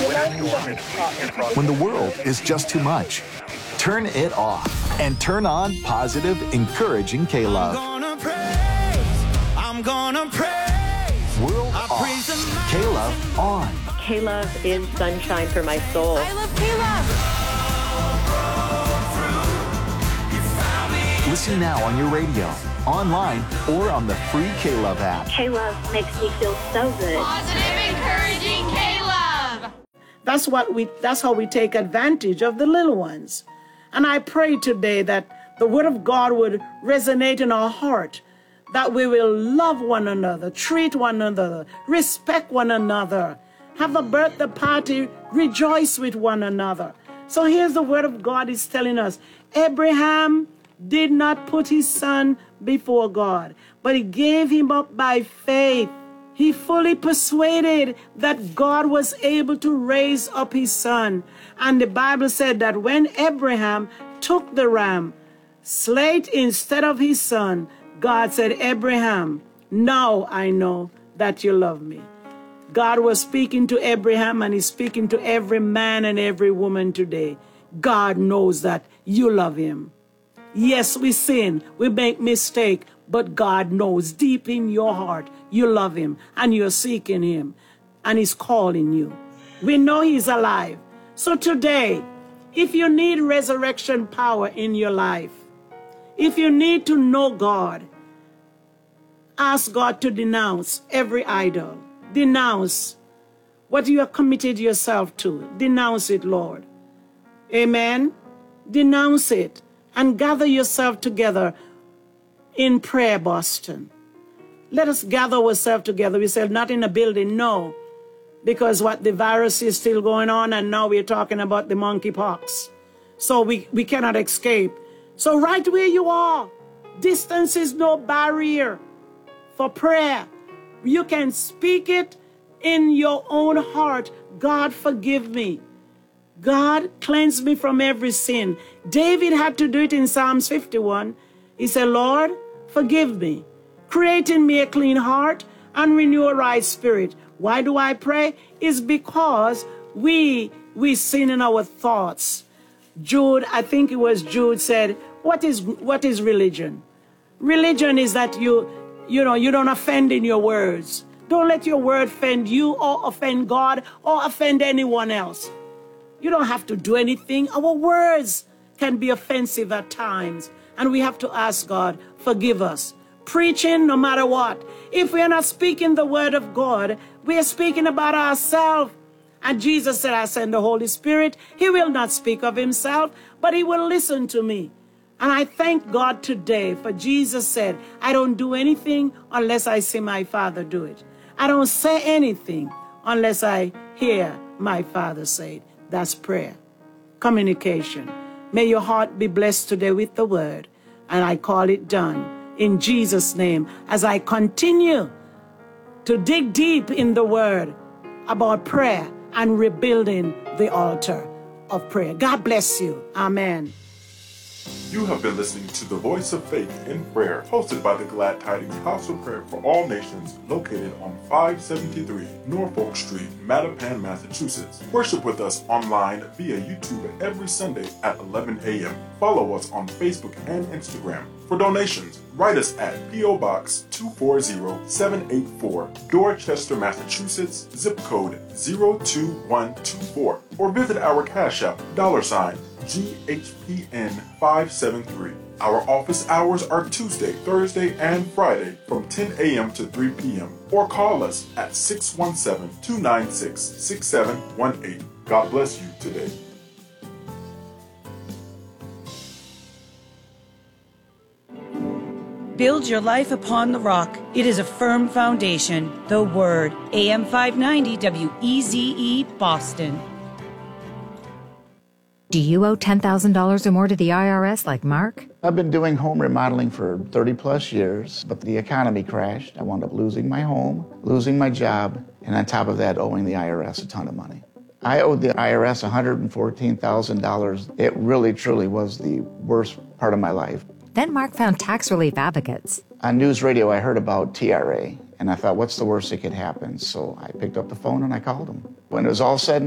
When the world is just too much, turn it off and turn on positive, encouraging K-Love. I'm gonna praise. World off, K-Love on. K-Love is sunshine for my soul. I love K-Love. Listen now on your radio, online, or on the free K-Love app. K-Love makes me feel so good. Positive, encouraging K-Love. That's how we take advantage of the little ones. And I pray today that the word of God would resonate in our heart, that we will love one another, treat one another, respect one another, have a birthday party, rejoice with one another. So here's the word of God is telling us, Abraham did not put his son before God, but he gave him up by faith. He fully persuaded that God was able to raise up his son. And the Bible said that when Abraham took the ram, slayed instead of his son, God said, Abraham, now I know that you love me. God was speaking to Abraham, and he's speaking to every man and every woman today. God knows that you love him. Yes, we sin, we make mistake, but God knows deep in your heart you love him and you're seeking him and he's calling you. We know he's alive. So today, if you need resurrection power in your life, if you need to know God, ask God to denounce every idol. Denounce what you have committed yourself to. Denounce it, Lord. Amen. Denounce it. And gather yourself together in prayer, Boston. Let us gather ourselves together. We said not in a building, no. Because what the virus is still going on, and now we're talking about the monkeypox. So we cannot escape. So right where you are, distance is no barrier for prayer. You can speak it in your own heart. God, forgive me. God, cleanse me from every sin. David had to do it in Psalms 51. He said, Lord, forgive me. Create in me a clean heart and renew a right spirit. Why do I pray? It's because we sin in our thoughts. Jude, I think it was Jude, said, what is religion? Religion is that you don't offend in your words. Don't let your word offend you or offend God or offend anyone else. You don't have to do anything. Our words can be offensive at times. And we have to ask God, forgive us. Preaching no matter what. If we are not speaking the word of God, we are speaking about ourselves. And Jesus said, I send the Holy Spirit. He will not speak of himself, but he will listen to me. And I thank God today, for Jesus said, I don't do anything unless I see my Father do it. I don't say anything unless I hear my Father say it. That's prayer. Communication. May your heart be blessed today with the word. And I call it done in Jesus' name as I continue to dig deep in the word about prayer and rebuilding the altar of prayer. God bless you. Amen. You have been listening to The Voice of Faith in Prayer, hosted by the Glad Tidings House of Prayer for All Nations, located on 573 Norfolk Street, Mattapan, Massachusetts. Worship with us online via YouTube every Sunday at 11 a.m. Follow us on Facebook and Instagram. For donations, write us at P.O. Box 240784, Dorchester, Massachusetts, zip code 02124, or visit our Cash App, $GHPN 573. Our office hours are Tuesday, Thursday, and Friday from 10 a.m. to 3 p.m. or call us at 617-296-6718. God bless you today. Build your life upon the rock. It is a firm foundation. The Word. AM 590 WEZE Boston. Do you owe $10,000 or more to the IRS like Mark? I've been doing home remodeling for 30 plus years, but the economy crashed. I wound up losing my home, losing my job, and on top of that, owing the IRS a ton of money. I owed the IRS $114,000. It really, truly was the worst part of my life. Then Mark found tax relief advocates. On news radio, I heard about TRA, and I thought, what's the worst that could happen? So I picked up the phone and I called them. When it was all said and